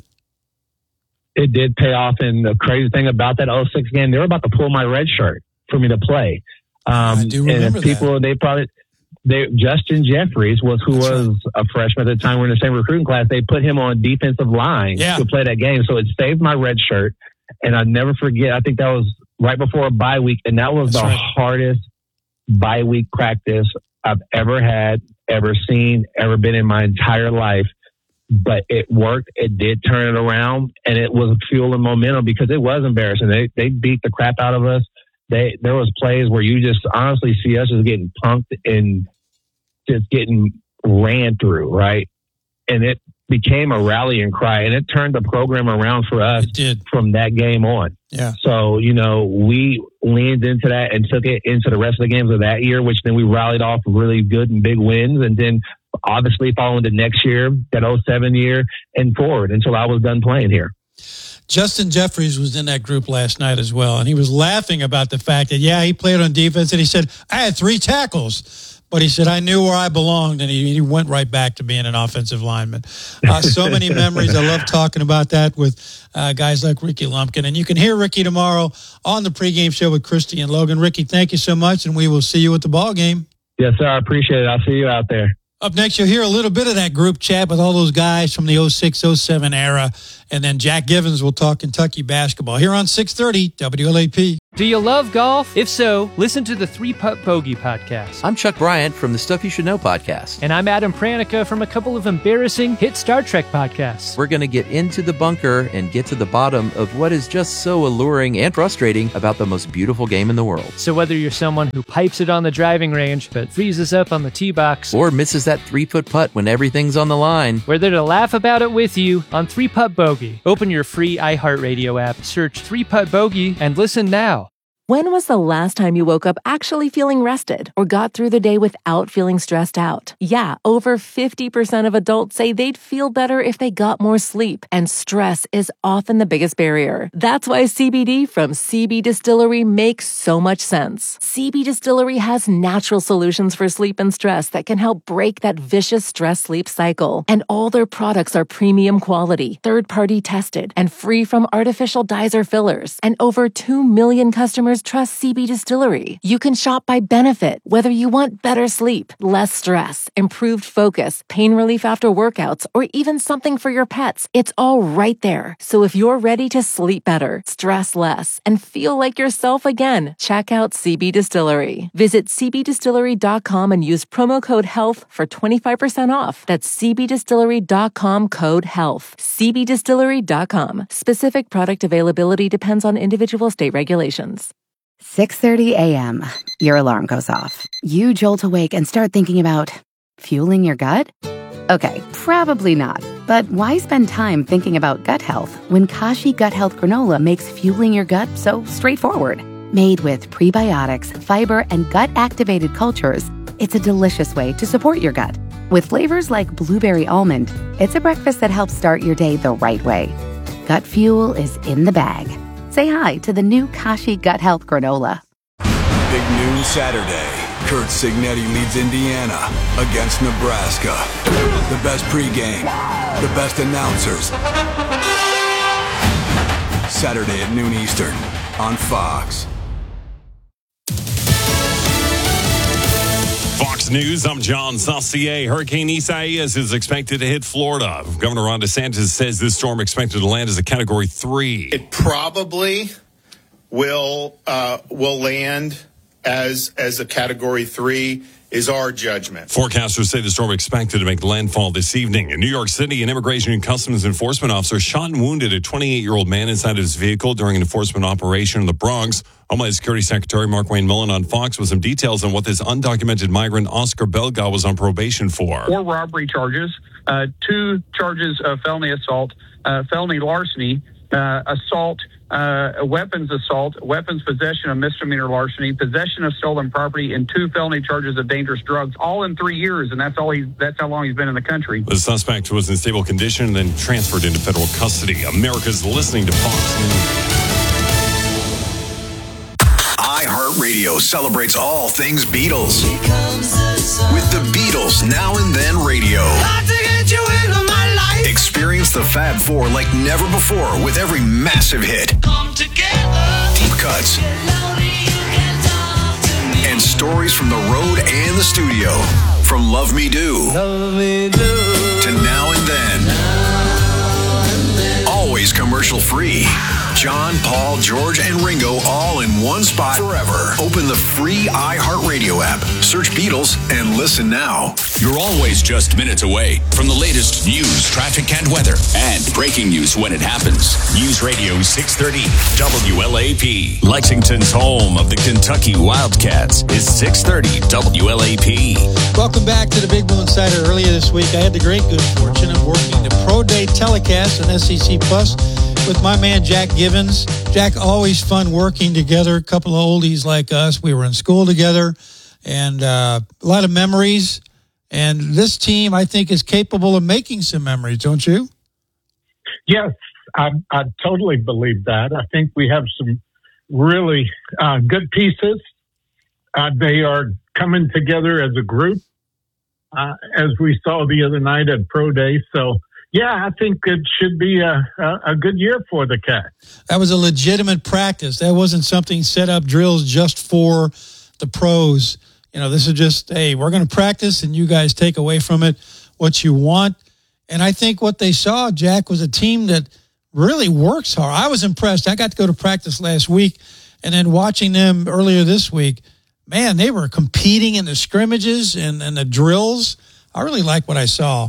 It did pay off. And the crazy thing about that oh six game, they were about to pull my red shirt for me to play. Um, I do remember and people, that. they probably, they, Justin Jeffries was who That's was right. a freshman at the time. We're in the same recruiting class. They put him on defensive line yeah. to play that game. So it saved my red shirt. And I'll never forget, I think that was right before a bye week. And that was That's the right. hardest bye week practice I've ever had, ever seen, ever been in my entire life. But it worked. It did turn it around, and it was fuel and momentum because it was embarrassing. They they beat the crap out of us. They there was plays where you just honestly see us just getting punked and just getting ran through, right? And it became a rallying cry, and it turned the program around for us from that game on. Yeah. So, you know, we leaned into that and took it into the rest of the games of that year, which then we rallied off really good and big wins. And then obviously following the next year, that oh seven year and forward until I was done playing here. Justin Jeffries was in that group last night as well, and he was laughing about the fact that, yeah, he played on defense, and he said, I had three tackles. But he said, I knew where I belonged, and he, he went right back to being an offensive lineman. Uh, so many memories. I love talking about that with uh, guys like Ricky Lumpkin. And you can hear Ricky tomorrow on the pregame show with Christy and Logan. Ricky, thank you so much, and we will see you at the ball game. Yes, sir. I appreciate it. I'll see you out there. Up next, you'll hear a little bit of that group chat with all those guys from the oh six oh seven era. And then Jack Givens will talk Kentucky basketball here on six thirty W L A P. Do you love golf? If so, listen to the Three Putt Bogey podcast. I'm Chuck Bryant from the Stuff You Should Know podcast. And I'm Adam Pranica from a couple of embarrassing hit Star Trek podcasts. We're going to get into the bunker and get to the bottom of what is just so alluring and frustrating about the most beautiful game in the world. So whether you're someone who pipes it on the driving range but freezes up on the tee box, or misses that three-foot putt when everything's on the line, we're there to laugh about it with you on Three Putt Bogey. Open your free iHeartRadio app, search Three Putt Bogey, and listen now. When was the last time you woke up actually feeling rested or got through the day without feeling stressed out? Yeah, over fifty percent of adults say they'd feel better if they got more sleep, and stress is often the biggest barrier. That's why C B D from C B Distillery makes so much sense. C B Distillery has natural solutions for sleep and stress that can help break that vicious stress-sleep cycle. And all their products are premium quality, third-party tested, and free from artificial dyes or fillers. And over two million customers trust C B Distillery. You can shop by benefit, whether you want better sleep, less stress, improved focus, pain relief after workouts, or even something for your pets. It's all right there. So if you're ready to sleep better, stress less, and feel like yourself again, check out C B Distillery. Visit c b distillery dot com and use promo code HEALTH for twenty-five percent off. That's c b distillery dot com code HEALTH. c b distillery dot com. Specific product availability depends on individual state regulations. six thirty a.m. Your alarm goes off. You jolt awake and start thinking about fueling your gut? Okay, probably not. But why spend time thinking about gut health when Kashi Gut Health Granola makes fueling your gut so straightforward? Made with prebiotics, fiber, and gut-activated cultures, it's a delicious way to support your gut. With flavors like blueberry almond, it's a breakfast that helps start your day the right way. Gut fuel is in the bag. Say hi to the new Kashi Gut Health Granola. Big noon Saturday. Kurt Signetti leads Indiana against Nebraska. The best pregame, the best announcers. Saturday at noon Eastern on Fox. Fox News, I'm John Saucier. Hurricane Isaias is expected to hit Florida. Governor Ron DeSantis says this storm expected to land as a Category three. It probably will uh, will land as as a Category three is our judgment. Forecasters say the storm expected to make landfall this evening. In New York City, an Immigration and Customs Enforcement officer shot and wounded a twenty-eight-year-old man inside of his vehicle during an enforcement operation in the Bronx. Homeland Security Secretary Mark Wayne Millen on Fox with some details on what this undocumented migrant Oscar Belga was on probation for. Four robbery charges, uh, two charges of felony assault, uh, felony larceny, uh, assault, uh, weapons assault, weapons possession of misdemeanor larceny, possession of stolen property, and two felony charges of dangerous drugs, all in three years, and that's all he's, that's how long he's been in the country. The suspect was in stable condition, then transferred into federal custody. America's listening to Fox News. iHeartRadio celebrates all things Beatles. With the Beatles Now and Then Radio. Experience the Fab Four like never before with every massive hit. Deep cuts. And stories from the road and the studio. From Love Me Do, Love Me Do. To Now and Then. Always commercial free. John, Paul, George, and Ringo all in one spot forever. Open the free iHeartRadio app. Search Beatles and listen now. You're always just minutes away from the latest news, traffic, and weather. And breaking news when it happens. News Radio six thirty W L A P. Lexington's home of the Kentucky Wildcats is six thirty W L A P. Welcome back to the Big Blue Insider. Earlier this week, I had the great good fortune of working the Pro Day telecast on S E C Plus with my man Jack Givens. Jack, always fun working together. A couple of oldies like us. We were in school together, and uh, a lot of memories. And this team, I think, is capable of making some memories, don't you? Yes, I, I totally believe that. I think we have some really uh, good pieces. Uh, they are coming together as a group, uh, as we saw the other night at Pro Day. So, yeah, I think it should be a, a, a good year for the Cats. That was a legitimate practice. That wasn't something set up drills just for the pros. You know, this is just, hey, we're going to practice and you guys take away from it what you want. And I think what they saw, Jack, was a team that really works hard. I was impressed. I got to go to practice last week, and then watching them earlier this week, man, they were competing in the scrimmages and, and the drills. I really like what I saw.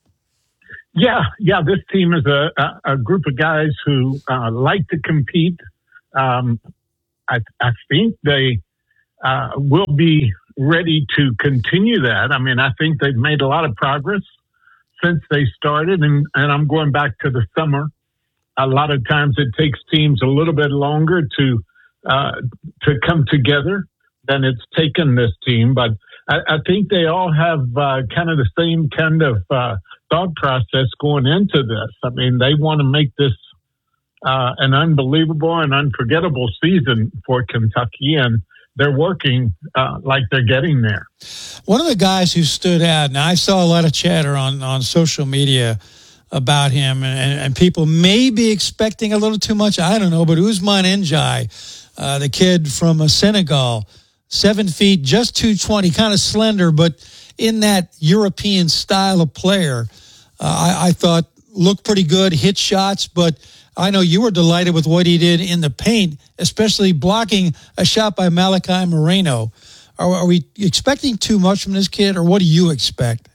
Yeah, yeah, this team is a, a, a group of guys who uh, like to compete. Um, I, I think they uh, will be ready to continue that. I mean, I think they've made a lot of progress since they started, and, and I'm going back to the summer. A lot of times it takes teams a little bit longer to uh, to come together than it's taken this team. But I, I think they all have uh, kind of the same kind of uh, thought process going into this. I mean, they want to make this uh, an unbelievable and unforgettable season for Kentucky, and they're working uh, like they're getting there. One of the guys who stood out, and I saw a lot of chatter on, on social media about him, and, and people may be expecting a little too much, I don't know, but Ousmane Ndiaye, uh, the kid from uh, Senegal, seven feet, just two twenty, kind of slender, but in that European style of player, uh, I, I thought looked pretty good, hit shots, but I know you were delighted with what he did in the paint, especially blocking a shot by Malachi Moreno. Are, are we expecting too much from this kid, or what do you expect?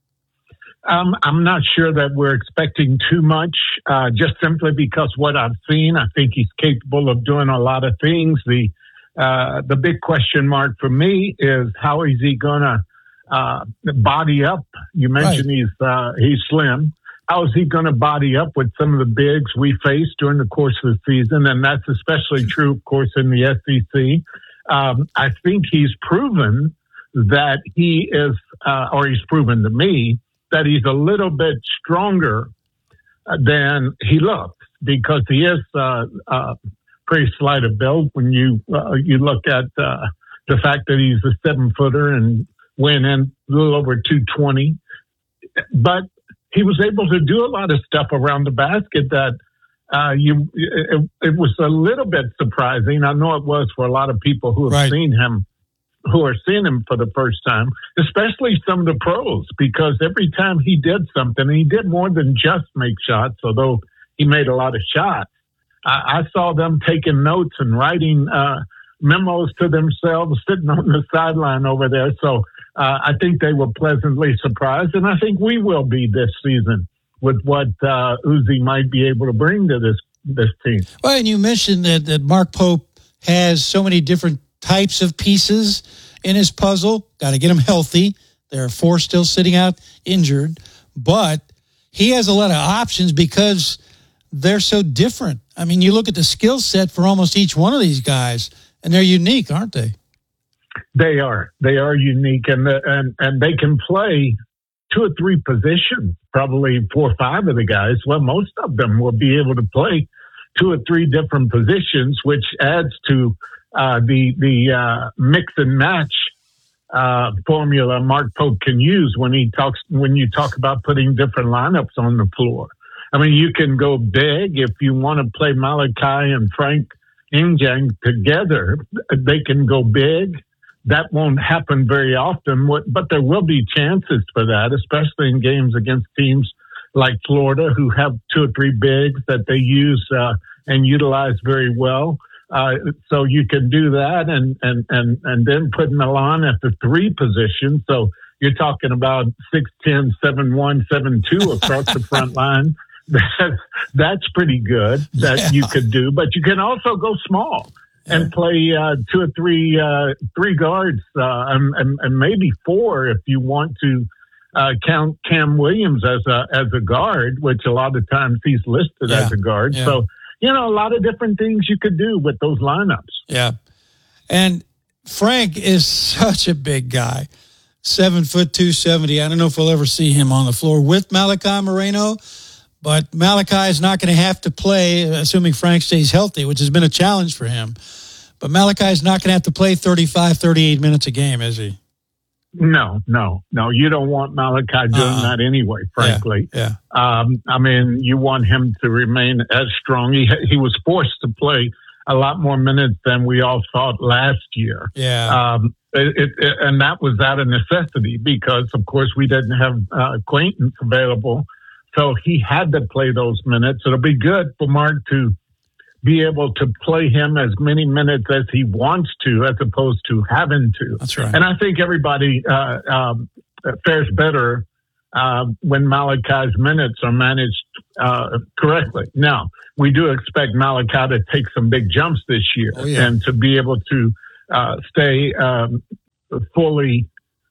Um, I'm not sure that we're expecting too much, uh, just simply because what I've seen. I think he's capable of doing a lot of things. The uh, the big question mark for me is how is he going to uh, body up? You mentioned right. he's uh, he's slim. how is he going to body up with some of the bigs we faced during the course of the season? And that's especially true, of course, in the S E C. Um, I think he's proven that he is, uh, or he's proven to me, that he's a little bit stronger than he looks, because he is uh, uh, pretty slight of build when you uh, you look at uh, the fact that he's a seven-footer and went in a little over two twenty. But he was able to do a lot of stuff around the basket that uh, you it, it was a little bit surprising. I know it was for a lot of people who have right. seen him, who are seeing him for the first time, especially some of the pros, because every time he did something, he did more than just make shots, although he made a lot of shots. I, I saw them taking notes and writing uh, memos to themselves, sitting on the sideline over there. So uh, I think they were pleasantly surprised, and I think we will be this season with what uh, Uzi might be able to bring to this this team. Well, and you mentioned that, that Mark Pope has so many different types of pieces in his puzzle. Got to get him healthy. There are four still sitting out injured, but he has a lot of options because they're so different. I mean, you look at the skill set for almost each one of these guys, and they're unique, aren't they? They are. They are unique, and the, and and they can play two or three positions. Probably four or five of the guys. Well, most of them will be able to play two or three different positions, which adds to uh, the the uh, mix and match uh, formula Mark Pope can use when he talks when you talk about putting different lineups on the floor. I mean, you can go big if you want to play Malachi and Frank Injang together. They can go big. That won't happen very often, but there will be chances for that, especially in games against teams like Florida, who have two or three bigs that they use uh, and utilize very well. Uh, so you can do that, and and and and then put Milan at the three position. So you're talking about six ten, seven one, seven two across the front line. That's, that's pretty good that yeah. you could do, but you can also go small and play uh, two or three uh, three guards uh, and, and, and maybe four if you want to uh, count Cam Williams as a as a guard, which a lot of times he's listed yeah. as a guard. Yeah. So, you know, a lot of different things you could do with those lineups. Yeah. And Frank is such a big guy, seven foot two seventy. I don't know if we'll ever see him on the floor with Malachi Moreno. But Malachi is not going to have to play, assuming Frank stays healthy, which has been a challenge for him. But Malachi is not going to have to play thirty-five, thirty-eight minutes a game, is he? No, no, no. You don't want Malachi doing uh-uh. that anyway, frankly. Yeah, yeah. Um, I mean, you want him to remain as strong. He, he was forced to play a lot more minutes than we all thought last year. Yeah. Um, it, it, it, and that was out of necessity because, of course, we didn't have uh, Quaintance available. So he had to play those minutes. It'll be good for Mark to be able to play him as many minutes as he wants to, as opposed to having to. That's right. And I think everybody uh, um, fares better uh, when Malachi's minutes are managed uh, correctly. Now, we do expect Malachi to take some big jumps this year oh, yeah. and to be able to uh, stay um, fully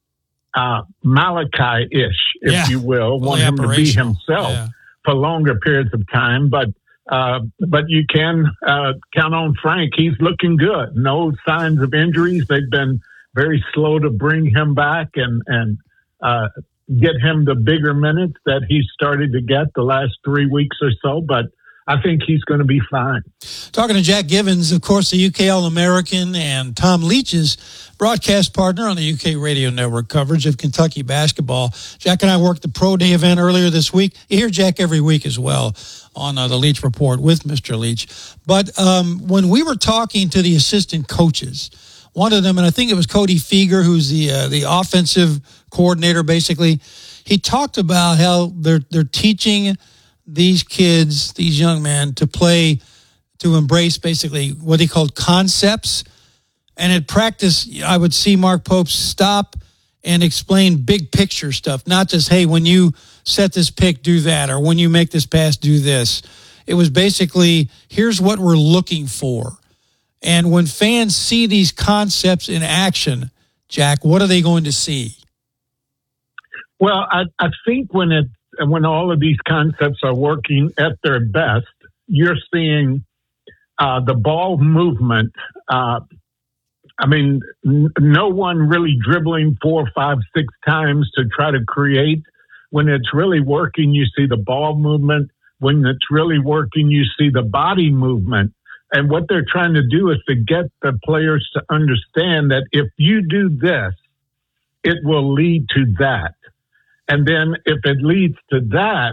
Uh, Malachi-ish, if yeah. you will, want Fully him to be himself yeah. for longer periods of time. But uh, but you can uh, count on Frank. He's looking good. No signs of injuries. They've been very slow to bring him back and and uh, get him the bigger minutes that he started to get the last three weeks or so. But I think he's going to be fine. Talking to Jack Givens, of course, the U K All-American, and Tom Leach's broadcast partner on the U K Radio Network coverage of Kentucky basketball. Jack and I worked the Pro Day event earlier this week. You hear Jack every week as well on uh, the Leach Report with Mister Leach. But um, when we were talking to the assistant coaches, one of them, and I think it was Cody Feger, who's the uh, the offensive coordinator, basically, he talked about how they're they're teaching these kids, these young men, to play, to embrace basically what he called concepts. And at practice, I would see Mark Pope stop and explain big picture stuff, not just, hey, when you set this pick, do that, or when you make this pass, do this. It was basically, here's what we're looking for. And when fans see these concepts in action, Jack, what are they going to see? Well, I, I think when it when all of these concepts are working at their best, you're seeing uh, the ball movement. Uh, I mean, n- no one really dribbling four, five, six times to try to create. When it's really working, you see the ball movement. When it's really working, you see the body movement. And what they're trying to do is to get the players to understand that if you do this, it will lead to that. And then if it leads to that,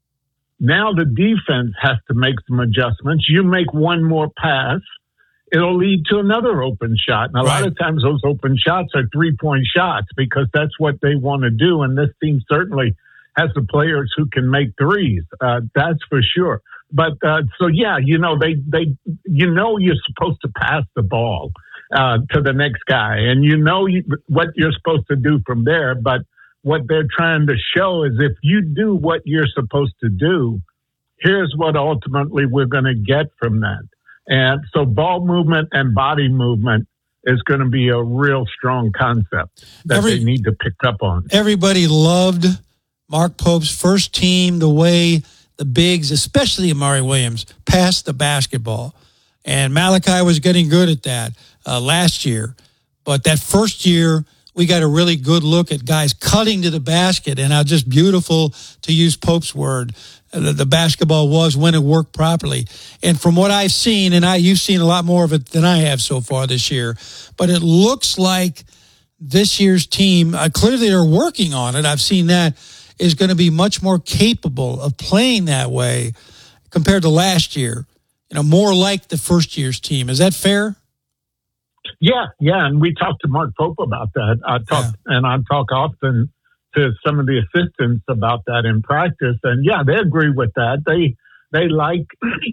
now the defense has to make some adjustments. You make one more pass, it'll lead to another open shot. And a right. lot of times those open shots are three-point shots because that's what they want to do. And this team certainly has the players who can make threes. Uh, that's for sure. But uh, so, yeah, you know, they, they, you know, you're supposed to pass the ball uh, to the next guy, and you know you, what you're supposed to do from there. But what they're trying to show is if you do what you're supposed to do, here's what ultimately we're going to get from that. And so ball movement and body movement is going to be a real strong concept that Every, they need to pick up on. Everybody loved Mark Pope's first team, the way the bigs, especially Amari Williams, passed the basketball. And Malachi was getting good at that uh, last year. But that first year, we got a really good look at guys cutting to the basket and how just beautiful, to use Pope's word, uh, the basketball was when it worked properly. And from what I've seen, and I, you've seen a lot more of it than I have so far this year, but it looks like this year's team, uh, clearly they're working on it. I've seen that, is going to be much more capable of playing that way compared to last year. You know, more like the first year's team. Is that fair? Yeah, yeah. And we talked to Mark Pope about that. I talk, yeah. and I talk often to some of the assistants about that in practice. And yeah, they agree with that. They they like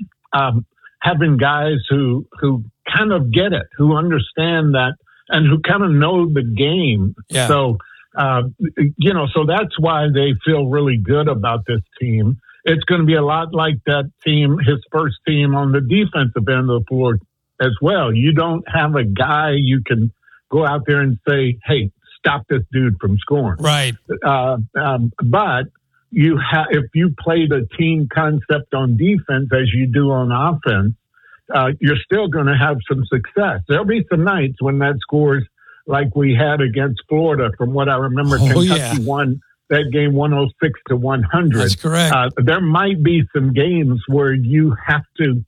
um, having guys who who kind of get it, who understand that, and who kind of know the game. Yeah. So. Uh, you know, so that's why they feel really good about this team. It's going to be a lot like that team, his first team on the defensive end of the floor as well. You don't have a guy you can go out there and say, hey, stop this dude from scoring. Right. Uh, um, but you have, if you play the team concept on defense as you do on offense, uh, you're still going to have some success. There'll be some nights when that scores like we had against Florida. From what I remember, oh, Kentucky yeah. won that game one oh six to one hundred. That's correct. Uh, there might be some games where you have to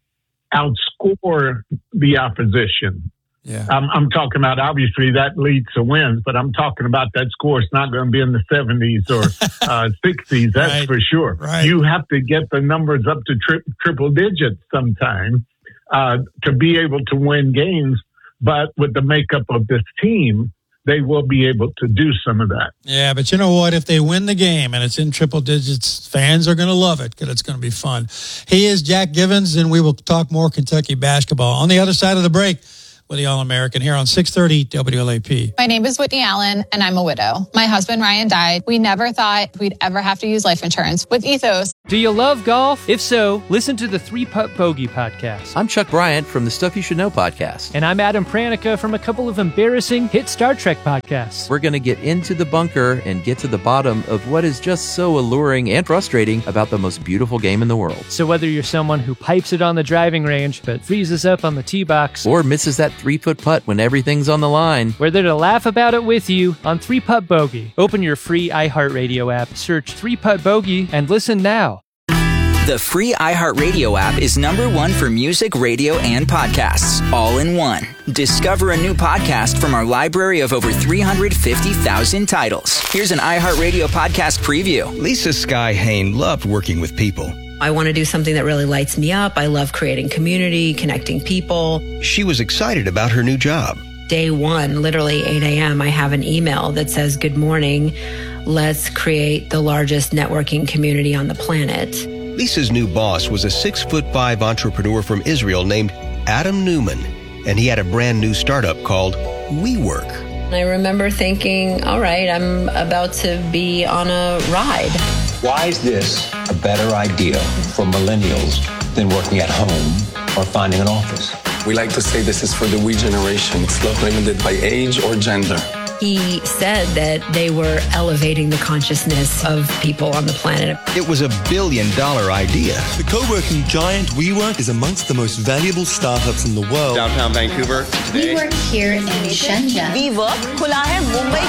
outscore the opposition. Yeah. I'm, I'm talking about, obviously, that leads to wins, but I'm talking about that score is not going to be in the seventies or uh, sixties, that's right. for sure. Right. You have to get the numbers up to tri- triple digits sometime uh, to be able to win games. But with the makeup of this team, they will be able to do some of that. Yeah, but you know what? If they win the game and it's in triple digits, fans are going to love it because it's going to be fun. He is Jack Givens, and we will talk more Kentucky basketball on the other side of the break with the All-American here on six thirty W L A P. My name is Whitney Allen, and I'm a widow. My husband, Ryan, died. We never thought we'd ever have to use life insurance. With Ethos. Do you love golf? If so, listen to the Three Putt Bogey podcast. I'm Chuck Bryant from the Stuff You Should Know podcast. And I'm Adam Pranica from a couple of embarrassing hit Star Trek podcasts. We're going to get into the bunker and get to the bottom of what is just so alluring and frustrating about the most beautiful game in the world. So whether you're someone who pipes it on the driving range but freezes up on the tee box, or misses that three-foot putt when everything on the line, we're there to laugh about it with you on Three Putt Bogey. Open your free iHeartRadio app, search Three Putt Bogey, and listen now. The free iHeartRadio app is number one for music, radio, and podcasts, all in one. Discover a new podcast from our library of over three hundred fifty thousand titles. Here's an iHeartRadio podcast preview. Lisa Sky Hain loved working with people. I want to do something that really lights me up. I love creating community, connecting people. She was excited about her new job. Day one, literally eight a.m., I have an email that says, good morning. Let's create the largest networking community on the planet. Lisa's new boss was a six foot five entrepreneur from Israel named Adam Newman, and he had a brand new startup called WeWork. I remember thinking, all right, I'm about to be on a ride. Why is this a better idea for millennials than working at home or finding an office? We like to say this is for the we generation. It's not limited by age or gender. He said that they were elevating the consciousness of people on the planet. It was a billion dollar idea. The co-working giant WeWork is amongst the most valuable startups in the world. Downtown Vancouver today. We work here in Shenzhen. WeWork खुला है मुंबई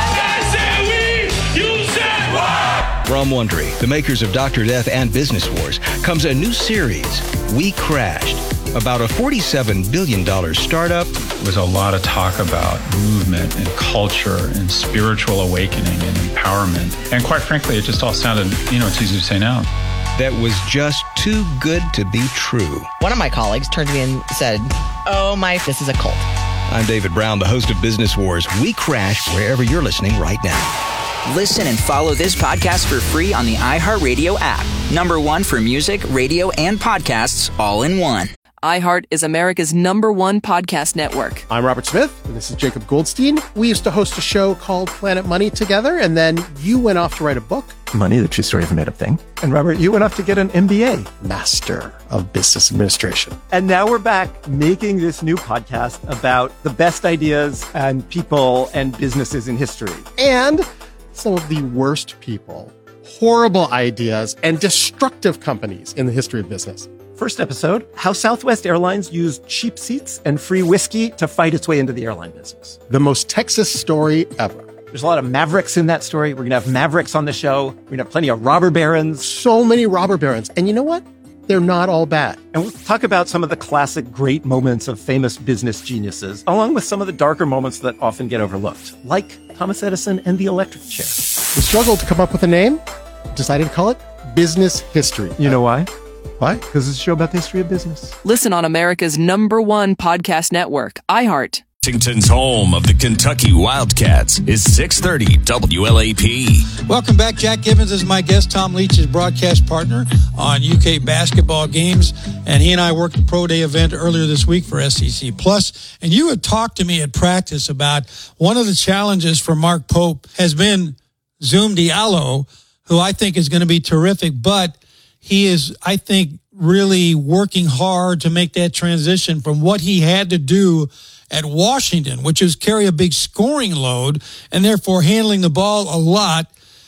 के From Wondery, the makers of Doctor Death and Business Wars, comes a new series, We Crashed, about a forty-seven billion dollars startup. There was a lot of talk about movement and culture and spiritual awakening and empowerment. And quite frankly, it just all sounded, you know, it's easy to say now. That was just too good to be true. One of my colleagues turned to me and said, oh my, this is a cult. I'm David Brown, the host of Business Wars. We Crash wherever you're listening right now. Listen and follow this podcast for free on the iHeartRadio app. Number one for music, radio, and podcasts all in one. iHeart is America's number one podcast network. I'm Robert Smith, and this is Jacob Goldstein. We used to host a show called Planet Money together, and then you went off to write a book. Money, the true story of a made-up thing. And Robert, you went off to get an M B A. Master of Business Administration. And now we're back making this new podcast about the best ideas and people and businesses in history. And some of the worst people, horrible ideas, and destructive companies in the history of business. First episode, how Southwest Airlines used cheap seats and free whiskey to fight its way into the airline business. The most Texas story ever. There's a lot of mavericks in that story. We're going to have mavericks on the show. We're going to have plenty of robber barons. So many robber barons. And you know what? They're not all bad. And we'll talk about some of the classic great moments of famous business geniuses, along with some of the darker moments that often get overlooked, like Thomas Edison and the electric chair. We struggled to come up with a name, decided to call it Business History. You know why? Why? Because it's a show about the history of business. Listen on America's number one podcast network, iHeart. Washington's home of the Kentucky Wildcats is six thirty W L A P. Welcome back. Jack Gibbons is my guest. Tom Leach is broadcast partner on U K basketball games. And he and I worked the Pro Day event earlier this week for S E C Plus. And you had talked to me at practice about one of the challenges for Mark Pope has been Zoom Diallo, who I think is going to be terrific. But he is, I think, really working hard to make that transition from what he had to do at Washington, which is carry a big scoring load and therefore handling the ball a lot,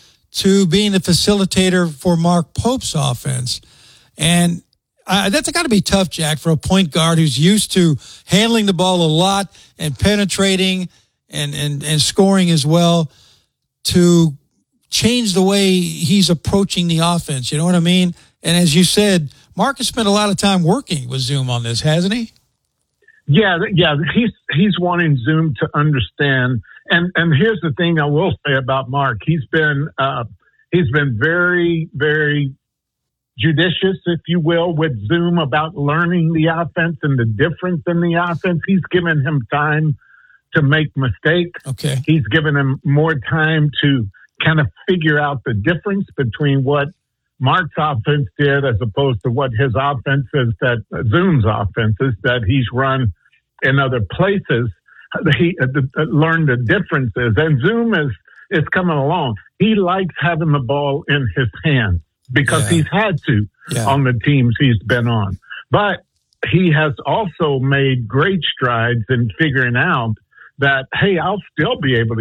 to being the facilitator for Mark Pope's offense. And uh, that's got to be tough, Jack, for a point guard who's used to handling the ball a lot and penetrating and, and, and scoring as well, to change the way he's approaching the offense. You know what I mean? And as you said, Mark has spent a lot of time working with Zoom on this, hasn't he? Yeah, yeah, he's he's wanting Zoom to understand. And and here's the thing I will say about Mark: he's been uh, he's been very very judicious, if you will, with Zoom about learning the offense and the difference in the offense. He's given him time to make mistakes. Okay, he's given him more time to kind of figure out the difference between what Mark's offense did as opposed to what his offense is, that uh, Zoom's offense is that he's run in other places. He uh, uh, learned the differences, and Zoom is is coming along. He likes having the ball in his hands because yeah. he's had to yeah. on the teams he's been on. But he has also made great strides in figuring out that, hey, I'll still be able to